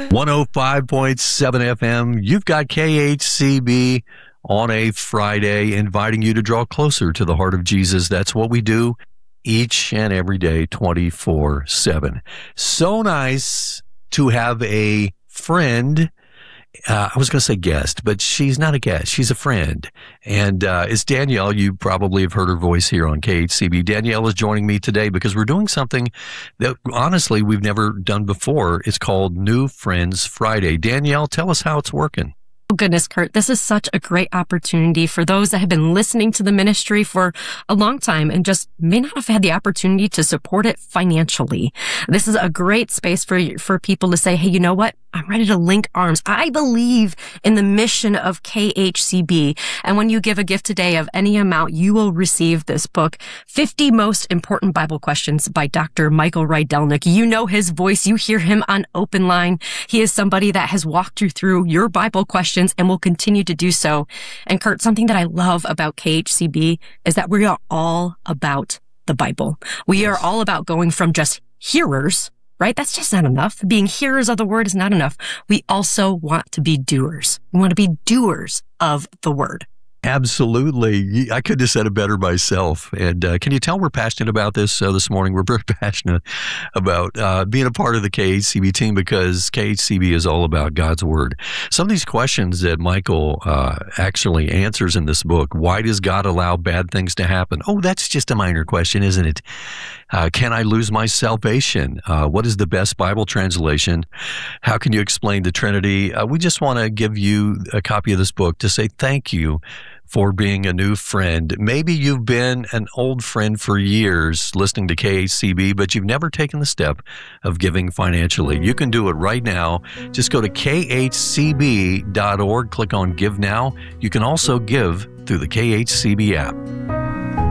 105.7 FM. You've got KHCB on a Friday, inviting you to draw closer to the heart of Jesus. That's what we do each and every day, 24/7. So nice to have a friend. I was going to say guest, but she's not a guest. She's a friend. And it's Danielle. You probably have heard her voice here on KHCB. Danielle is joining me today because we're doing something that, honestly, we've never done before. It's called New Friends Friday. Danielle, tell us how it's working. Oh, goodness, Kurt, this is such a great opportunity for those that have been listening to the ministry for a long time and just may not have had the opportunity to support it financially. This is a great space for people to say, hey, you know what? I'm ready to link arms. I believe in the mission of KHCB. And when you give a gift today of any amount, you will receive this book, 50 Most Important Bible Questions by Dr. Michael Rydelnik. You know his voice. You hear him on Open Line. He is somebody that has walked you through your Bible questions and will continue to do so. And Kurt, something that I love about KHCB is that we are all about the Bible. We are all about going from just hearers, right? That's just not enough. Being hearers of the word is not enough. We also want to be doers. We want to be doers of the word. Absolutely. I couldn't have said it better myself. And can you tell we're passionate about this this morning? We're very passionate about being a part of the KHCB team because KHCB is all about God's Word. Some of these questions that Michael actually answers in this book, why does God allow bad things to happen? Oh, that's just a minor question, isn't it? Can I lose my salvation? What is the best Bible translation? How can you explain the Trinity? We just want to give you a copy of this book to say thank you for being a new friend. Maybe you've been an old friend for years listening to KHCB, but you've never taken the step of giving financially. You can do it right now. Just go to khcb.org, click on Give Now. You can also give through the KHCB app.